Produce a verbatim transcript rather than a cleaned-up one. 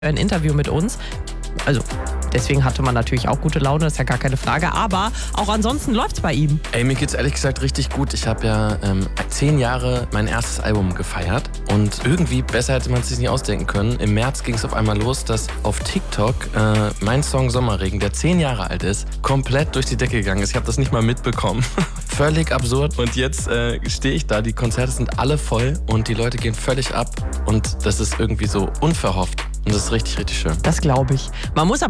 ein Interview mit uns. Also deswegen hatte man natürlich auch gute Laune, das ist ja gar keine Frage. Aber auch ansonsten läuft's bei ihm. Ey, mir geht's ehrlich gesagt richtig gut. Ich habe ja ähm, zehn Jahre mein erstes Album gefeiert. Und irgendwie, besser hätte man es sich nicht ausdenken können. Im März ging es auf einmal los, dass auf TikTok äh, mein Song Sommerregen, der zehn Jahre alt ist, komplett durch die Decke gegangen ist. Ich habe das nicht mal mitbekommen. Völlig absurd. Und jetzt äh, stehe ich da, die Konzerte sind alle voll und die Leute gehen völlig ab. Und das ist irgendwie so unverhofft. Und das ist richtig, richtig schön. Das glaube ich. Man muss aber